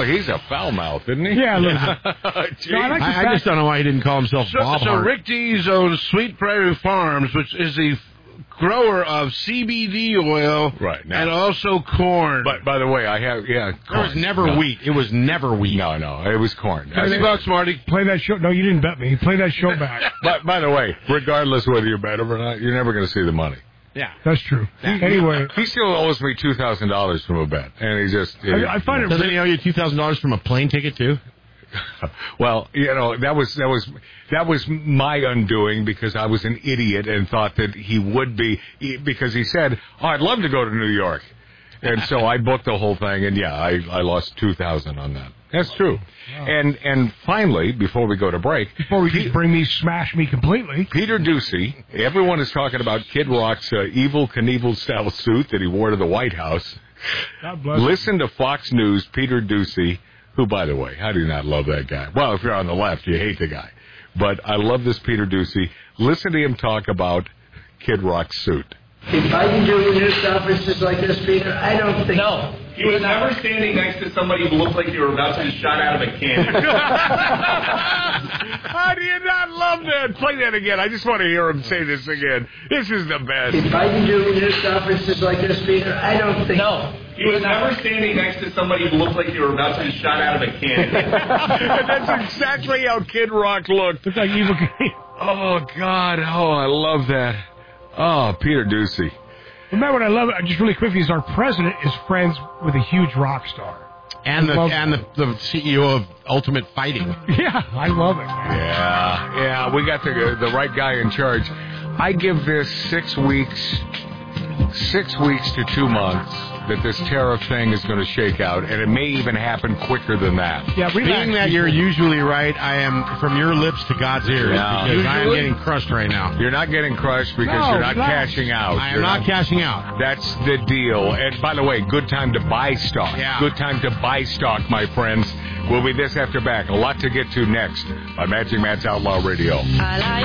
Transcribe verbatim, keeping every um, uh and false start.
Boy, he's a foul mouth, isn't he? Yeah, a little bit. No, I, like I, I just don't know why he didn't call himself So, Bob so Hart. Rick Dees owns Sweet Prairie Farms, which is the grower of C B D oil Right, now. and also corn. But by the way, I have yeah. It Corn. was never no. wheat. It was never wheat. No, no, it was corn. Fifty bucks, Marty. play that show. No, you didn't bet me. Play that show back. But by the way, regardless whether you bet him or not, you're never going to see the money. Yeah. That's true. Anyway, He still owes me two thousand dollars from a bet, and he just. I, I find it. Doesn't he owe you two thousand dollars from a plane ticket too? Well, you know, that was that was that was my undoing because I was an idiot and thought that he would be he, because he said, "Oh, I'd love to go to New York," and so I booked the whole thing, and yeah, I I lost two thousand on that. That's true. Wow. And and finally, before we go to break, Before we just bring me, smash me completely. Peter Ducey, everyone is talking about Kid Rock's uh, Evel Knievel style suit that he wore to the White House. God bless him. Listen to Fox News, Peter Ducey, who, by the way, how do you not love that guy? Well, if you're on the left, you hate the guy. But I love this Peter Ducey. Listen to him talk about Kid Rock's suit. If I can do news conferences like this, Peter, I don't think... No. He was never standing next to somebody who looked like they were about to be shot out of a cannon. How do you not love that? Play that again. I just want to hear him say this again. This is the best. If I can do news conferences like this, Peter, I don't think... No. He was never standing next to somebody who looked like they were about to be shot out of a cannon. And that's exactly how Kid Rock looked. Looks like evil. Oh, God. Oh, I love that. Oh, Peter Ducey. Remember what I love, just really quickly, is our president is friends with a huge rock star. And the Love- and the, the C E O of Ultimate Fighting. Yeah, I love it. Yeah, yeah, we got the the right guy in charge. I give this six weeks, six weeks to two months that this tariff thing is going to shake out, and it may even happen quicker than that. Yeah, relax. Being that you're usually right, I am from your lips to God's ears Yeah. because I am Usually? getting crushed right now. You're not getting crushed because No, you're not relax. cashing out. I am You're not cashing out. That's the deal. And by the way, good time to buy stock. Yeah. Good time to buy stock, my friends. We'll be this after back. A lot to get to next on Magic Matt's Outlaw Radio.